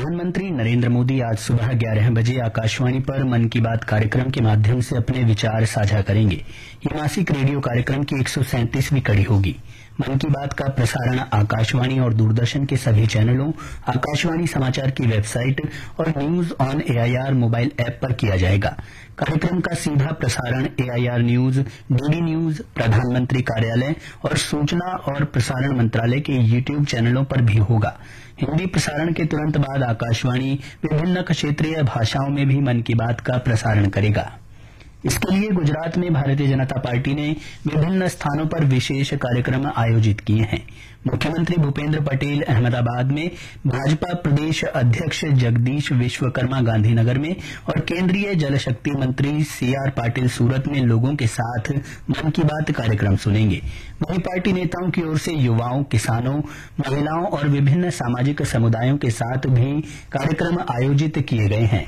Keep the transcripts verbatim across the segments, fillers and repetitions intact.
प्रधानमंत्री नरेंद्र मोदी आज सुबह ग्यारह बजे आकाशवाणी पर मन की बात कार्यक्रम के माध्यम से अपने विचार साझा करेंगे। ये मासिक रेडियो कार्यक्रम की एक सौ सैंतीसवीं कड़ी होगी। मन की बात का प्रसारण आकाशवाणी और दूरदर्शन के सभी चैनलों, आकाशवाणी समाचार की वेबसाइट और news on AIR mobile app पर किया जाएगा। कार्यक्रम का सीधा प्रसारण एआईआर न्यूज, डीडी न्यूज, प्रधानमंत्री कार्यालय और सूचना और प्रसारण मंत्रालय के यूट्यूब चैनलों पर भी होगा। हिंदी प्रसारण के तुरंत बाद आकाशवाणी विभिन्न क्षेत्रीय भाषाओं में भी मन की बात का प्रसारण करेगा। इसके लिए गुजरात में भारतीय जनता पार्टी ने विभिन्न स्थानों पर विशेष कार्यक्रम आयोजित किए हैं। मुख्यमंत्री भूपेंद्र पटेल अहमदाबाद में, भाजपा प्रदेश अध्यक्ष जगदीश विश्वकर्मा गांधीनगर में और केंद्रीय जल शक्ति मंत्री सी आर पाटिल सूरत में लोगों के साथ मन की बात कार्यक्रम सुनेंगे। वहीं पार्टी नेताओं की ओर से युवाओं, किसानों, महिलाओं और विभिन्न सामाजिक समुदायों के साथ भी कार्यक्रम आयोजित किए गए हैं।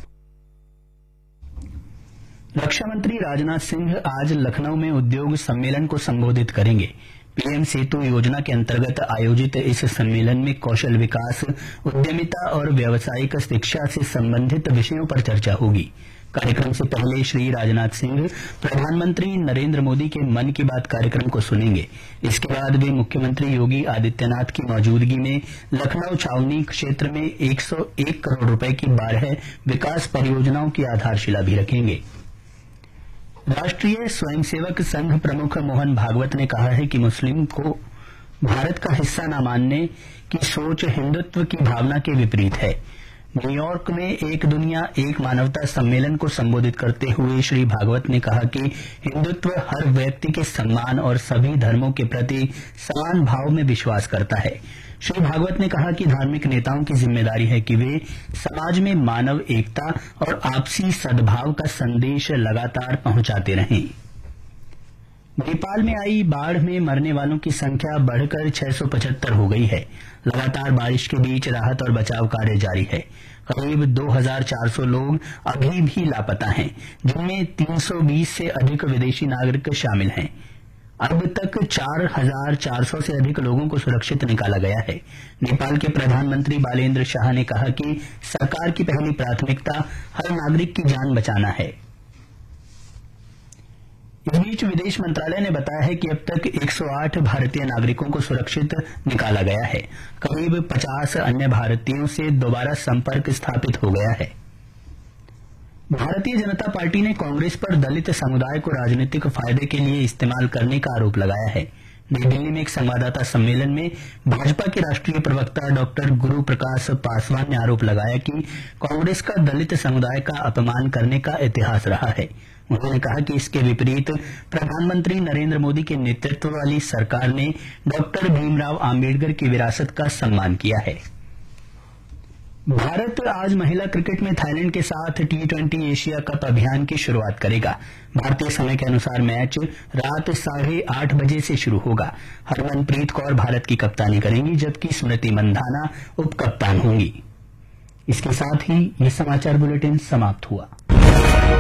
रक्षा मंत्री राजनाथ सिंह आज लखनऊ में उद्योग सम्मेलन को संबोधित करेंगे। पीएम सेतु योजना के अंतर्गत आयोजित इस सम्मेलन में कौशल विकास, उद्यमिता और व्यावसायिक शिक्षा से संबंधित विषयों पर चर्चा होगी। कार्यक्रम से पहले श्री राजनाथ सिंह प्रधानमंत्री नरेंद्र मोदी के मन की बात कार्यक्रम को सुनेंगे। इसके बाद वे मुख्यमंत्री योगी आदित्यनाथ की मौजूदगी में लखनऊ छावनी क्षेत्र में एक सौ एक करोड़ रुपए की बारह विकास परियोजनाओं की आधारशिला भी रखेंगे। राष्ट्रीय स्वयंसेवक संघ प्रमुख मोहन भागवत ने कहा है कि मुस्लिम को भारत का हिस्सा न मानने की सोच हिंदुत्व की भावना के विपरीत है। न्यूयॉर्क में एक दुनिया एक मानवता सम्मेलन को संबोधित करते हुए श्री भागवत ने कहा कि हिंदुत्व हर व्यक्ति के सम्मान और सभी धर्मों के प्रति समान भाव में विश्वास करता है। श्री भागवत ने कहा कि धार्मिक नेताओं की जिम्मेदारी है कि वे समाज में मानव एकता और आपसी सद्भाव का संदेश लगातार पहुंचाते रहें। नेपाल में आई बाढ़ में मरने वालों की संख्या बढ़कर छह सौ पचहत्तर हो गई है। लगातार बारिश के बीच राहत और बचाव कार्य जारी है। करीब दो हज़ार चार सौ लोग अभी भी लापता हैं, जिनमें तीन सौ बीस से अधिक विदेशी नागरिक शामिल हैं। अब तक चार हज़ार चार सौ से अधिक लोगों को सुरक्षित निकाला गया है। नेपाल के प्रधानमंत्री बालेन्द्र शाह ने कहा कि सरकार की पहली प्राथमिकता हर नागरिक की जान बचाना है। इस बीच विदेश मंत्रालय ने बताया है कि अब तक एक सौ आठ भारतीय नागरिकों को सुरक्षित निकाला गया है। करीब पचास अन्य भारतीयों से दोबारा संपर्क स्थापित हो गया है। भारतीय जनता पार्टी ने कांग्रेस पर दलित समुदाय को राजनीतिक फायदे के लिए इस्तेमाल करने का आरोप लगाया है। नई दिल्ली में एक संवाददाता सम्मेलन में भाजपा के राष्ट्रीय प्रवक्ता डॉक्टर गुरु प्रकाश पासवान ने आरोप लगाया कि कांग्रेस का दलित समुदाय का अपमान करने का इतिहास रहा है। उन्होंने कहा कि इसके विपरीत प्रधानमंत्री नरेंद्र मोदी के नेतृत्व वाली सरकार ने डॉक्टर भीमराव आम्बेडकर की विरासत का सम्मान किया है। भारत आज महिला क्रिकेट में थाईलैंड के साथ टी ट्वेंटी एशिया कप अभियान की शुरुआत करेगा। भारतीय समय के अनुसार मैच रात साढ़े आठ बजे से शुरू होगा। हरमनप्रीत कौर भारत की कप्तानी करेंगी, जबकि स्मृति मंधाना उप कप्तान होंगी। इसके साथ ही यह समाचार बुलेटिन समाप्त हुआ।